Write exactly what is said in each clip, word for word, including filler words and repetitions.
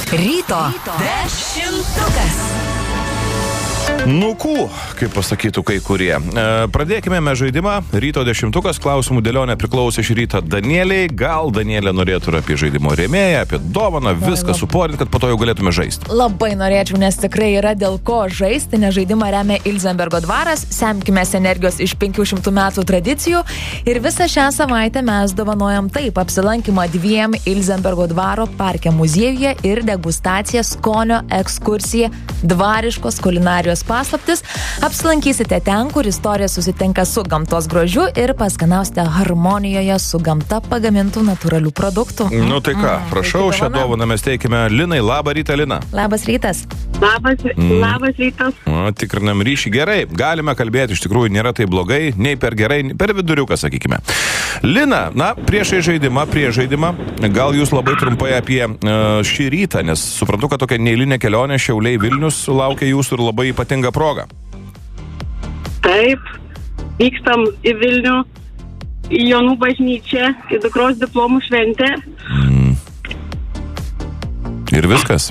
Ryto dešimtukas. Nukų, kaip pasakytų kai kurie. E, pradėkime mes žaidimą. Ryto dešimtukas, klausimų dėlionė priklausė šį rytą Danieliai. Gal Danielė norėtų ir apie žaidimo rėmėją, apie dovaną, viską suporinti, kad po to jau galėtume žaisti. Labai norėčiau, nes tikrai yra dėl ko žaisti, nes žaidimą remia Ilzenbergo dvaras. Semkimės energijos iš penkių šimtų metų tradicijų. Ir visą šią savaitę mes dovanojam taip apsilankymą dviem Ilzenbergo dvaro parke muziejuje ir degustaciją skonio ekskursija dvariškos kulinarijos paslaptis. Apsilankysite ten, kur istorija susitinka su gamtos grožiu ir paskanausite harmonijoje su gamta pagamintų natūralių produktų. Nu tai ką, mm, prašau, šią dovaną mes teikime Linai. Labą rytą, Lina. Labas rytas. Labas, mm. labas rytas. O, tikrinam ryšį. Gerai, galime kalbėti, iš tikrųjų nėra tai blogai, nei per gerai, nei per viduriuką, sakykime. Lina, na, priešai žaidimą, prieš žaidimą, gal jūs labai trumpai apie uh, šį rytą, nes suprantu, kad tokia neeilinė kelionė Šiauliai Vilnius laukia jūsų ir labai ypatinga proga. Taip, vykstam į Vilnių, į Jonų bažnyčią, į dukros diplomų šventę. Mm. Ir viskas.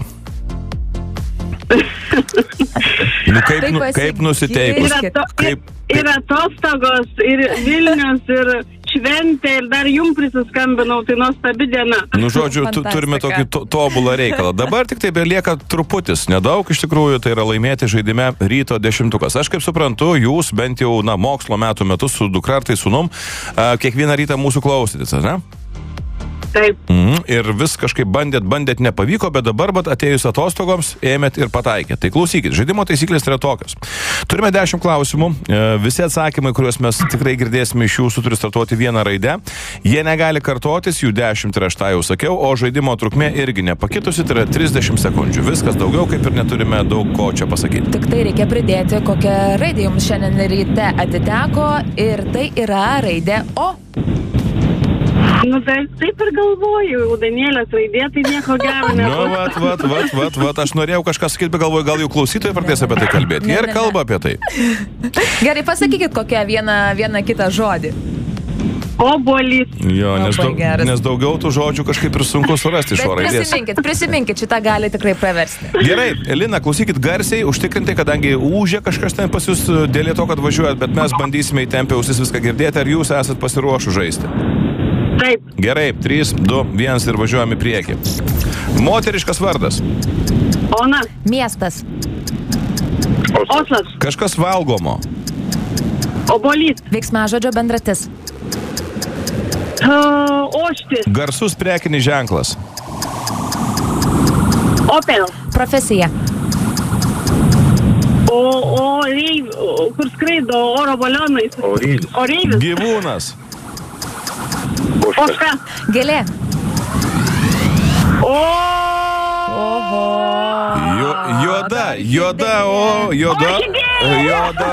Nu kaip, nu, kaip nusiteikus? Ir, ato, kaip, ir, ir atostogos, ir Vilnius, ir šventė, ir dar jum prisiskambinau, tai nuostabi diena. Nu, žodžiu, tu, turime tokį to, tobulą reikalą. Dabar tik tai belieka truputis, nedaug iš tikrųjų, tai yra laimėti žaidime Ryto dešimtukas. Aš kaip suprantu, jūs bent jau, na, mokslo metų metus su dukra ar tai sūnum, kiekvieną rytą mūsų klausytis, ar ne? Taip. Mm, ir vis kažkaip bandėt, bandėt, nepavyko, bet dabar, bet atėjus atostogoms, ėmėt ir pataikėt. Tai klausykit, žaidimo taisyklės yra tokios. Turime dešimt klausimų, visi atsakymai, kuriuos mes tikrai girdėsime iš jūsų, turi startuoti vieną raidę. Jie negali kartotis, jų dešimt ir aš tą jau sakiau, o žaidimo trukmė irgi nepakitusi, tai yra trisdešimt sekundžių. Viskas daugiau, kaip ir neturime daug ko čia pasakyti. Tik tai reikia pridėti, kokią raidę jums šiandien ryte atiteko, ir tai yra raidė O. Nu, tai taip ir galvoju, Danielės raidė, tai nieko gero nebus. Nu, vat, vat, vat, vat, vat, aš norėjau kažką sakyti, bet galvoju, gal jau klausytojai pradės apie tai kalbėti. Jie ir kalba apie tai. Gerai, pasakykit kokią vieną, vieną kitą žodį. Obuolys. Jo, nes, daug, nes daugiau tų žodžių kažkaip ir sunku surasti iš oro raidės. Prisiminkit, prisiminkit, šitą gali tikrai praversti. Gerai, Lina, klausykit garsiai, užtikrintai, kadangi ūžia kažkas ten pas jūs dėl to, kad važiuojat, bet mes bandysime įtempę ausis viską girdėti, ar jūs esat pasiruošę žaisti. Taip. Gerai, trys, du, vienas ir važiuojam į priekį. Moteriškas vardas. Ona. Miestas. Oslas. Kažkas valgomo. Obuolys. Veiksmažodžio bendratis. Uh, oštis. Garsus prekinis ženklas. Opel. Profesija. O, o, reiv, o, kur skraido oro balionais. Oreivis. Oreivis. Gyvūnas. Oška. Gėlė. O. Oho. Jo, juoda, juoda, o, juoda. Juoda.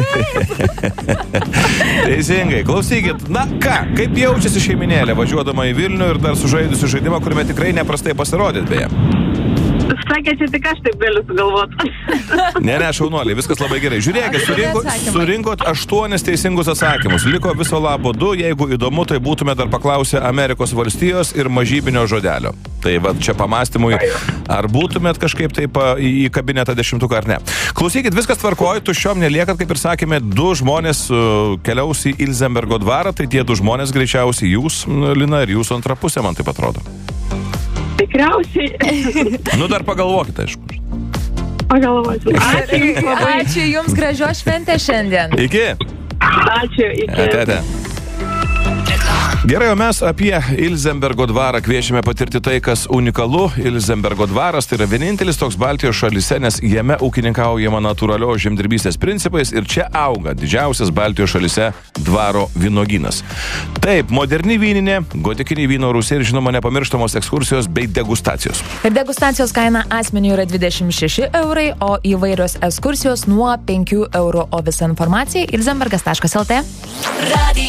Teisingai, klausykit, na ką, kaip jaučiasi šeiminėlė važiuodama į Vilnių ir dar sužaidusi žaidimą, kuriame tikrai neprastai pasirodėt beje? Sakė, čia tik aš taip galiu sugalvoti. Ne, ne, šaunuoliai, viskas labai gerai. Žiūrėkit, surinkot, surinkot aštuonis teisingus atsakymus. Liko viso labo du, jeigu įdomu, tai būtume dar paklausę Amerikos valstijos ir mažybinio žodelio. Tai va, čia pamastymui, ar būtumėt kažkaip taip į kabinetą dešimtuką ar ne. Klausykit, viskas tvarkoja, tuščiom neliekat, kaip ir sakėme, du žmonės uh, keliaus į Ilzenbergo dvarą, tai tie du žmonės greičiausiai jūs, Lina, ir jūsų antra pusė, man taip atrodo. Tikriausiai. Nu, dar pagalvokite, aišku. Pagalvosiu. Ačiū jums labai. Ačiū jums, gražios šventės šiandien. Iki. Ačiū, iki. Ate, ate. Gerai, o mes apie Ilzenbergo dvarą kviečiame patirti tai, kas unikalu. Ilzenbergo dvaras tai yra vienintelis toks Baltijos šalyse, nes jame ūkininkaujama natūralios žemdirbystės principais ir čia auga didžiausias Baltijos šalyse dvaro vynuogynas. Taip, moderni vyninė, gotikiniai vyno rūsiai ir žinoma nepamirštamos ekskursijos bei degustacijos. Ir degustacijos kaina asmeniui yra dvidešimt šeši eurai, o įvairios ekskursijos nuo penkių eurų, o visa informacija ilzenbergas taškas lt.